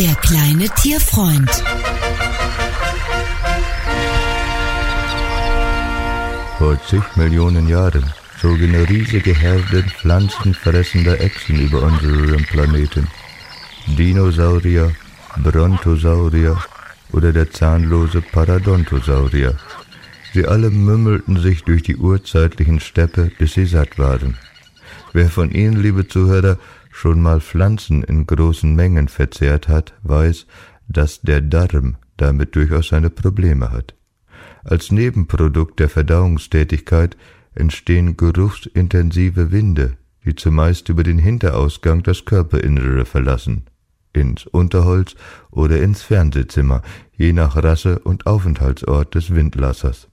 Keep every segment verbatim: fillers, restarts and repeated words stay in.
Der kleine Tierfreund. Vor zig Millionen Jahren zogen riesige Herden pflanzenfressender Echsen über unseren Planeten. Dinosaurier, Brontosaurier oder der zahnlose Parodontosaurier. Sie alle mümmelten sich durch die urzeitlichen Steppe, bis sie satt waren. Wer von Ihnen, liebe Zuhörer, schon mal Pflanzen in großen Mengen verzehrt hat, weiß, dass der Darm damit durchaus seine Probleme hat. Als Nebenprodukt der Verdauungstätigkeit entstehen geruchsintensive Winde, die zumeist über den Hinterausgang das Körperinnere verlassen, ins Unterholz oder ins Fernsehzimmer, je nach Rasse und Aufenthaltsort des Windlassers.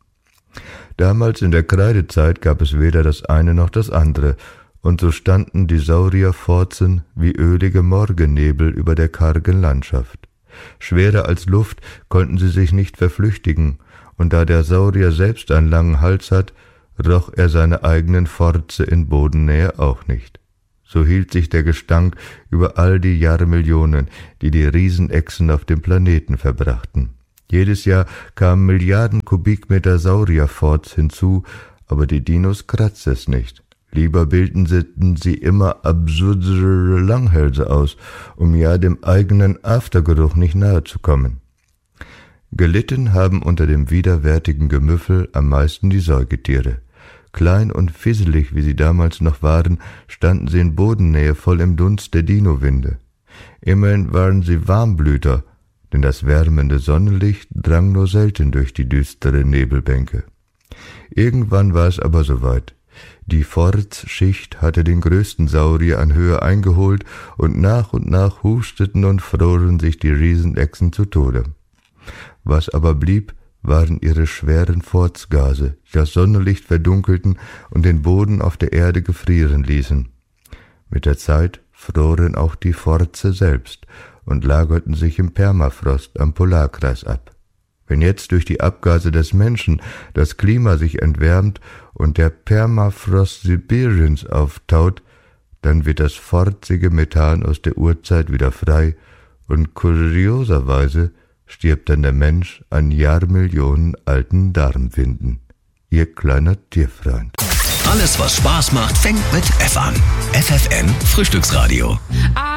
Damals in der Kreidezeit gab es weder das eine noch das andere, und so standen die Saurierforzen wie ölige Morgennebel über der kargen Landschaft. Schwerer als Luft konnten sie sich nicht verflüchtigen, und da der Saurier selbst einen langen Hals hat, roch er seine eigenen Forze in Bodennähe auch nicht. So hielt sich der Gestank über all die Jahrmillionen, die die Riesenechsen auf dem Planeten verbrachten. Jedes Jahr kamen Milliarden Kubikmeter Saurierforz hinzu, aber die Dinos kratzte es nicht. Lieber bildeten sie immer absurdere Langhälse aus, um ja dem eigenen Aftergeruch nicht nahe zu kommen. Gelitten haben unter dem widerwärtigen Gemüffel am meisten die Säugetiere. Klein und fisselig, wie sie damals noch waren, standen sie in Bodennähe voll im Dunst der Dinowinde. Immerhin waren sie Warmblüter, denn das wärmende Sonnenlicht drang nur selten durch die düsteren Nebelbänke. Irgendwann war es aber soweit. Die Forzschicht hatte den größten Saurier an Höhe eingeholt, und nach und nach husteten und froren sich die Riesenechsen zu Tode. Was aber blieb, waren ihre schweren Forzgase, die das Sonnenlicht verdunkelten und den Boden auf der Erde gefrieren ließen. Mit der Zeit froren auch die Forze selbst und lagerten sich im Permafrost am Polarkreis ab. Wenn jetzt durch die Abgase des Menschen das Klima sich entwärmt und der Permafrost Sibiriens auftaut, dann wird das forzige Methan aus der Urzeit wieder frei, und kurioserweise stirbt dann der Mensch an Jahrmillionen alten Darmwinden. Ihr kleiner Tierfreund. Alles, was Spaß macht, fängt mit F an. F F N Frühstücksradio.